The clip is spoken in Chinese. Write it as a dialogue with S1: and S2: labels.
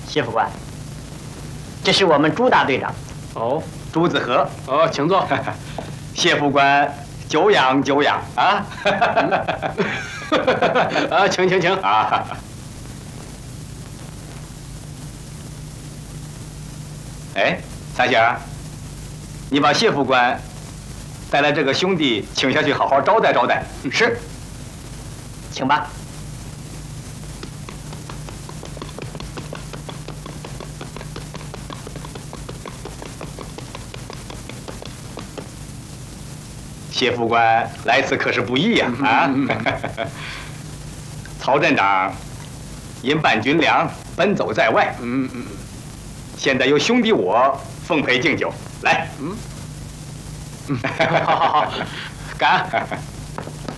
S1: 谢副官，这是我们朱大队长。
S2: 哦，
S3: 朱子和。
S2: 哦，请坐。
S3: 谢副官，久仰久仰啊！
S2: 啊，请
S3: 啊！哎，三星，你把谢副官带来这个兄弟请下去，好好招待招待。
S1: 是，请吧。
S3: 谢副官来此可是不易呀！啊！曹镇长因办军粮奔走在外，现在由兄弟我奉陪敬酒，来，
S1: 好，干！